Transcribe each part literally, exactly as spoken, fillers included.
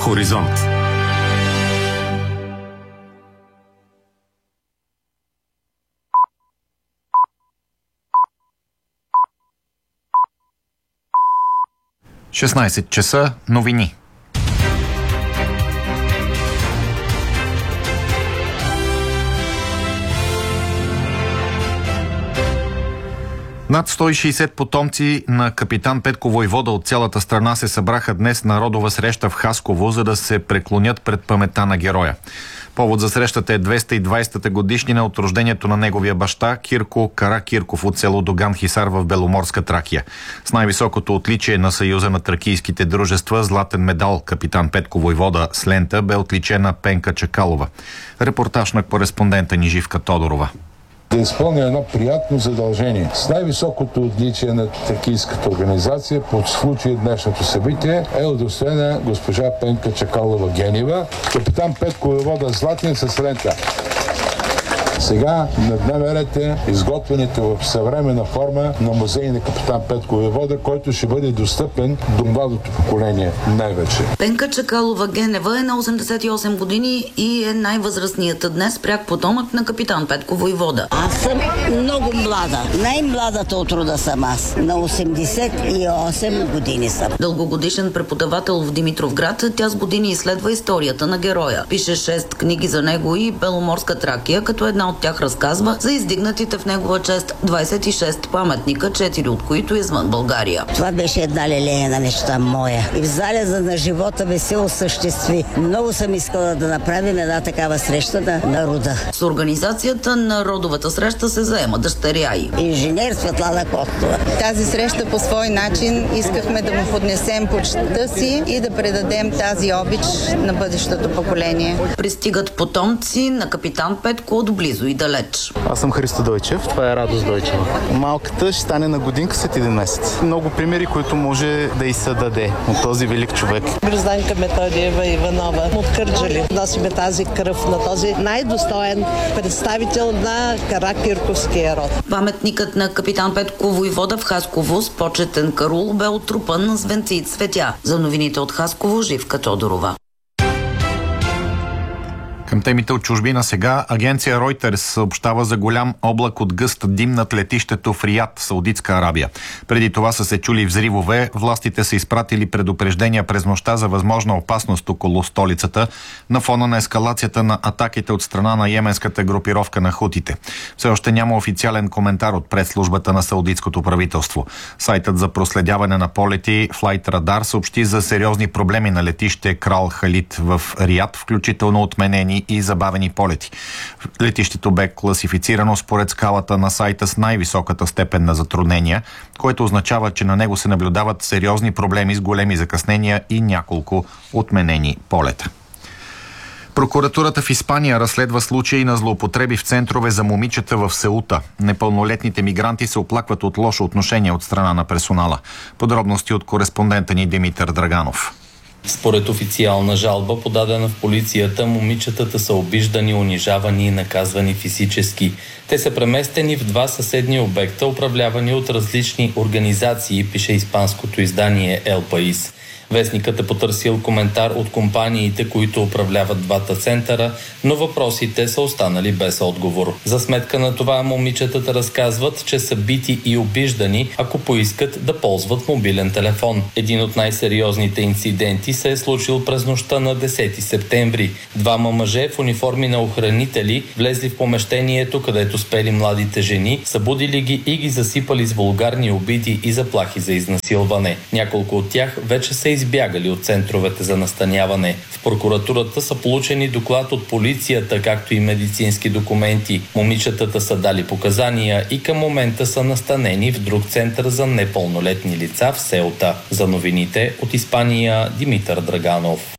Хоризонт. шестнайсет часа, новини. Над сто и шейсет потомци на капитан Петко Войвода от цялата страна се събраха днес на родова среща в Хасково, за да се преклонят пред паметта на героя. Повод за срещата е двеста и двайсета годишнина от рождението на неговия баща Кирко Каракирков от село Доган Хисар в Беломорска Тракия. С най-високото отличие на Съюза на тракийските дружества златен медал капитан Петко Войвода с лента бе отличена Пенка Чакалова. Репортаж на кореспондента ни Живка Тодорова. Да изпълня едно приятно задължение. С най-високото отличие на тракийската организация по случай днешното събитие е удостоена госпожа Пенка Чакалова Генева, капитан Петко Войвода златен с лента. Сега на дневен ред е изготвянето в съвременна форма на музей на капитан Петко Войвода, който ще бъде достъпен до младото поколение най-вече. Пенка Чакалова Генева е на осемдесет и осем години и е най-възрастният днес пряк потомък на капитан Петко Войвода. Аз съм много млада. Най-младата от рода съм аз. На осемдесет и осем години съм. Дългогодишен преподавател в Димитровград, тя с години изследва историята на героя. Пише шест книги за него и Беломорска Тракия, като една от тях разказва за издигнатите в негова чест двайсет и шест паметника, четири от които извън България. Това беше една лелея на мечта моя. И в залеза на живота ми се осъществи. Много съм искала да направим една такава среща на народа. С организацията на родовата среща се заема дъщеря й. Инженер Светлана Костова. Тази среща по свой начин искахме да му поднесем почтта си и да предадем тази обич на бъдещото поколение. Пристигат потомци на капитан Петко от близо и далеч. Аз съм Христо Дойчев, това е Радост Дойчева. Малката ще стане на годинка след един месец. Много примери, които може да и се даде от този велик човек. Гражданка Методиева Иванова от Кърджали. Носиме тази кръв на този най-достоен представител на каракирковския род. Паметникът на капитан Петко Войвода в Хасково с почетен карул бе отрупан с венци и цветя. За новините от Хасково, Живка Тодорова. Към темите от чужбина сега. Агенция Reuters съобщава за голям облак от гъст дим над летището в Риад, Саудитска Арабия. Преди това са се чули взривове. Властите са изпратили предупреждения през нощта за възможна опасност около столицата на фона на ескалацията на атаките от страна на йеменската групировка на хутите. Все още няма официален коментар от пресслужбата на саудитското правителство. Сайтът за проследяване на полети Flight Radar съобщи за сериозни проблеми на летище Крал Халид в Риад, включително отменени и забавени полети. Летището бе класифицирано според скалата на сайта с най-високата степен на затруднения, което означава, че на него се наблюдават сериозни проблеми с големи закъснения и няколко отменени полета. Прокуратурата в Испания разследва случаи на злоупотреби в центрове за момичета в Сеута. Непълнолетните мигранти се оплакват от лошо отношение от страна на персонала. Подробности от кореспондента ни Димитър Драганов. Според официална жалба, подадена в полицията, момичетата са обиждани, унижавани и наказвани физически. Те са преместени в два съседни обекта, управлявани от различни организации, пише испанското издание Ел Паис. Вестникът е потърсил коментар от компаниите, които управляват двата центъра, но въпросите са останали без отговор. За сметка на това момичетата разказват, че са бити и обиждани, ако поискат да ползват мобилен телефон. Един от най-сериозните инциденти се е случил през нощта на десети септември. Двама мъже в униформи на охранители влезли в помещението, където спели младите жени, събудили ги и ги засипали с вулгарни обиди и заплахи за изнасилване. Няколко от тях вече са избягали от центровете за настаняване. В прокуратурата са получени доклад от полицията, както и медицински документи. Момичетата са дали показания и към момента са настанени в друг център за непълнолетни лица в Сеута. За новините от Испания, Димитър Драганов.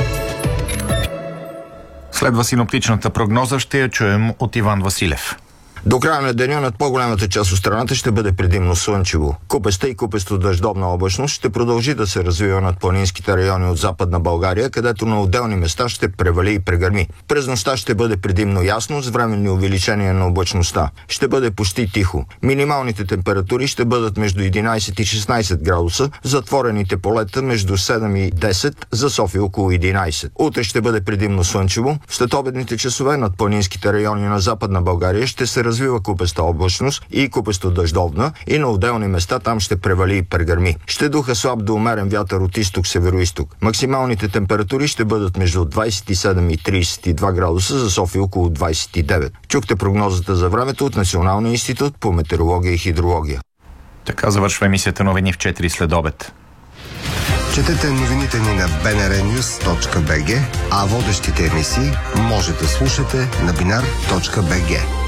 Следва синоптичната прогноза, ще я чуем от Иван Василев. До края на деня над по-голямата част от страната ще бъде предимно слънчево. Купеста и купесто дъждовна облачност ще продължи да се развива над планинските райони от Западна България, където на отделни места ще превали и прегърми. През нощта ще бъде предимно ясно с временни увеличения на облачността. Ще бъде почти тихо. Минималните температури ще бъдат между единайсет и шестнайсет градуса, затворените полета между седем и десет, за София около единайсет. Утре ще бъде предимно слънчево. В следобедните часове над планинските райони на Западна България ще се развива купеста облачност и купесто дъждовна и на отделни места там ще превали и прегърми. Ще духа слаб до умерен вятър от изток-североизток. Максималните температури ще бъдат между двайсет и седем и трийсет и два градуса, за София около двайсет и девет. Чухте прогнозата за времето от Националния институт по метеорология и хидрология. Така завършва емисията Новини в четири след обед. Четете новините ни на би ен ар нюз точка би джи, а водещите емисии може да слушате на бинар точка би джи.